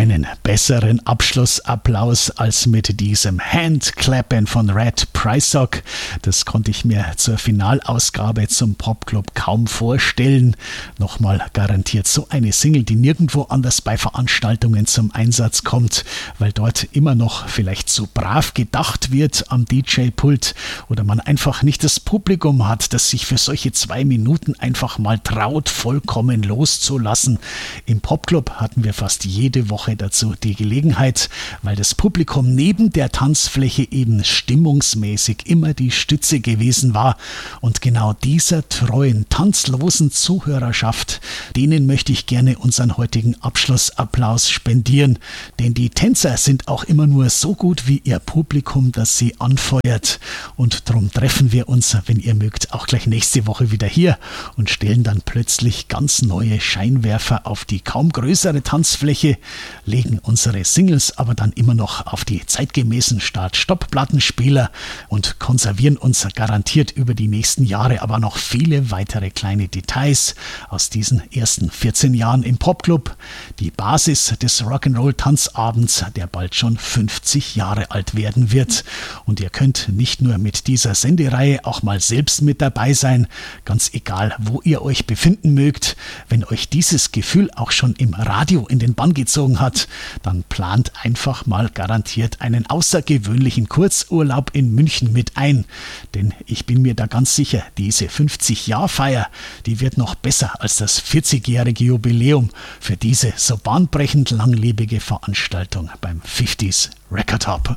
Einen besseren Abschlussapplaus als mit diesem Handklappen von Red Prysock. Das konnte ich mir zur Finalausgabe zum Popclub kaum vorstellen. Nochmal garantiert so eine Single, die nirgendwo anders bei Veranstaltungen zum Einsatz kommt, weil dort immer noch vielleicht zu brav gedacht wird am DJ-Pult oder man einfach nicht das Publikum hat, das sich für solche 2 Minuten einfach mal traut, vollkommen loszulassen. Im Popclub hatten wir fast jede Woche dazu die Gelegenheit, weil das Publikum neben der Tanzfläche eben stimmungsmäßig immer die Stütze gewesen war. Und genau dieser treuen, tanzlosen Zuhörerschaft, denen möchte ich gerne unseren heutigen Abschlussapplaus spendieren. Denn die Tänzer sind auch immer nur so gut wie ihr Publikum, das sie anfeuert. Und darum treffen wir uns, wenn ihr mögt, auch gleich nächste Woche wieder hier und stellen dann plötzlich ganz neue Scheinwerfer auf die kaum größere Tanzfläche, legen unsere Singles aber dann immer noch auf die zeitgemäßen Start-Stopp-Plattenspieler und konservieren uns garantiert über die nächsten Jahre aber noch viele weitere kleine Details aus diesen ersten 14 Jahren im Popclub. Die Basis des Rock'n'Roll-Tanzabends, der bald schon 50 Jahre alt werden wird. Und ihr könnt nicht nur mit dieser Sendereihe auch mal selbst mit dabei sein, ganz egal, wo ihr euch befinden mögt. Wenn euch dieses Gefühl auch schon im Radio in den Bann gezogen hat, dann plant einfach mal garantiert einen außergewöhnlichen Kurzurlaub in München mit ein. Denn ich bin mir da ganz sicher, diese 50-Jahr-Feier, die wird noch besser als das 40-jährige Jubiläum für diese so bahnbrechend langlebige Veranstaltung beim 50s Record Hop.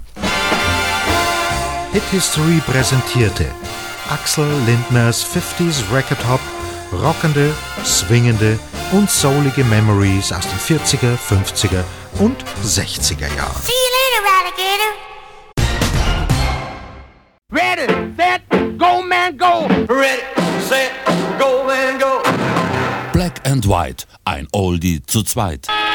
Hit History präsentierte Axel Lindners 50s Record Hop, rockende, swingende und soulige Memories aus den 40er, 50er und 60er Jahren. See you later, alligator. Ready, set, go, man, go. Ready, set, go, man, go. Black and White, ein Oldie zu zweit.